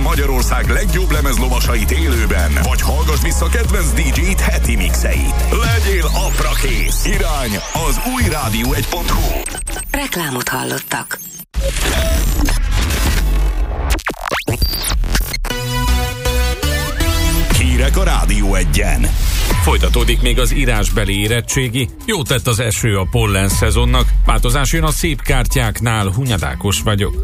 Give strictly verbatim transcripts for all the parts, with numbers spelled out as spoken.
Magyarország legjobb lemezlovasait élőben, vagy hallgass vissza kedvenc dé dzsét heti mixeit. Legyél aprakész. Irány az új rádió egy pont hu. Reklámot hallottak. Hírek a Rádió Egyen. Folytatódik még az írásbeli érettségi. Jó tett az eső a pollen szezonnak. Változás jön a szép kártyáknál. Hunyadákos vagyok.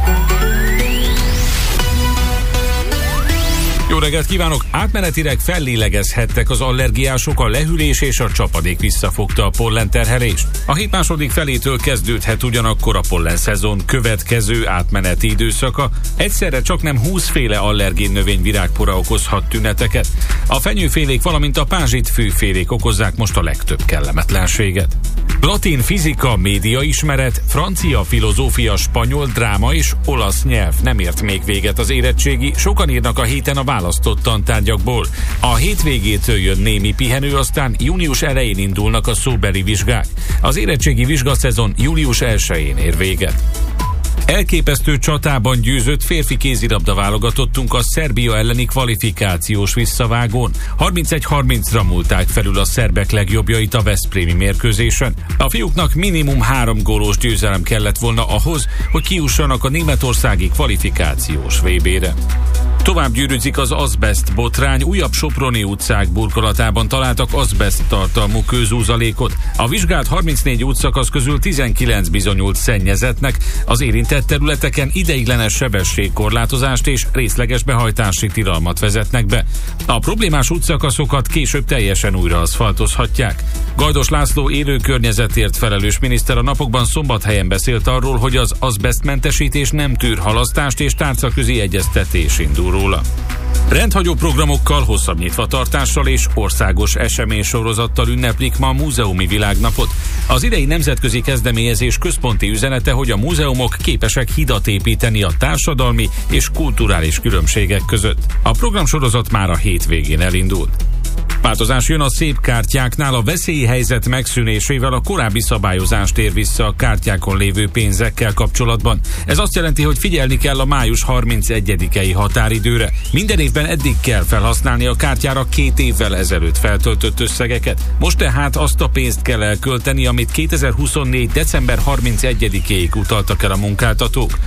Jó reggelt kívánok! Átmenetileg fellélegezhettek az allergiások, a lehűlés és a csapadék visszafogta a pollenterhelést. A hét második felétől kezdődhet ugyanakkor a pollen szezon következő átmeneti időszaka. Egyszerre csak nem húsz féle allergén növény virágpora okozhat tüneteket. A fenyőfélék, valamint a pázsitfűfélék okozzák most a legtöbb kellemetlenséget. Latin, fizika, médiaismeret, francia, filozófia, spanyol, dráma és olasz nyelv nem ért még véget az érettségi, sokan írnak a héten a választott tantárgyakból. A hétvégétől jön némi pihenő, aztán június elején indulnak a szóbeli vizsgák. Az érettségi vizsgaszezon július elsején ér véget. Elképesztő csatában győzött férfi kézilabda válogatottunk a Szerbia elleni kvalifikációs visszavágón. harmincegy harmincra múlták felül a szerbek legjobbjait a veszprémi mérkőzésen. A fiúknak minimum három gólós győzelem kellett volna ahhoz, hogy kijussanak a németországi kvalifikációs vé bére. Tovább gyűrűzik az azbest botrány, újabb soproni utcák burkolatában találtak azbest tartalmú kőzúzalékot. A vizsgált harmincnégy útszakasz közül tizenkilenc bizonyult szennyezettnek, az érintett területeken ideiglenes sebességkorlátozást és részleges behajtási tilalmat vezetnek be. A problémás útszakaszokat később teljesen újra aszfaltozhatják. Gajdos László élő környezetért felelős miniszter a napokban Szombathelyen beszélt arról, hogy az azbestmentesítés nem tűr halasztást és tárcaközi egyeztetés indul róla. Rendhagyó programokkal, hosszabb nyitvatartással és országos eseménysorozattal ünneplik ma a Múzeumi Világnapot. Az idei nemzetközi kezdeményezés központi üzenete, hogy a múzeumok képesek hidat építeni a társadalmi és kulturális különbségek között. A programsorozat már a hétvégén elindult. Változás jön a szép kártyáknál, a veszélyhelyzet megszűnésével a korábbi szabályozást tér vissza a kártyákon lévő pénzekkel kapcsolatban. Ez azt jelenti, hogy figyelni kell a május harmincegyedikei határidőre. Minden évben eddig kell felhasználni a kártyára két évvel ezelőtt feltöltött összegeket. Most tehát azt a pénzt kell elkölteni, amit kétezer-huszonnégy. december harmincegyedikéig utaltak el a munkáltatók.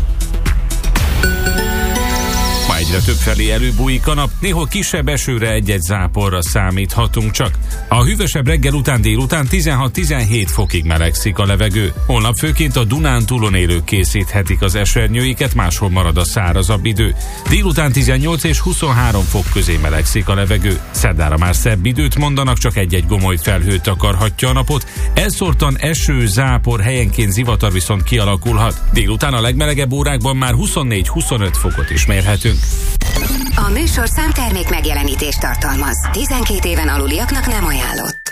Egyre többfelé előbújik a nap, néhol kisebb esőre egy-egy záporra számíthatunk csak. A hűvösebb reggel után délután tizenhat-tizenhét fokig melegszik a levegő. Holnap főként a Dunántúlon élők készíthetik az esernyőiket, máshol marad a szárazabb idő. Délután tizennyolc és huszonhárom fok közé melegszik a levegő. Szerdára már szebb időt mondanak, csak egy-egy gomoly felhő takarhatja a napot. Elszórtan eső, zápor, helyenként zivatar viszont kialakulhat. Délután a legmelegebb órákban már huszonnégy-huszonöt fokot is mérhetünk. A műsorszám termék megjelenítést tartalmaz. tizenkét éven aluliaknak nem ajánlott.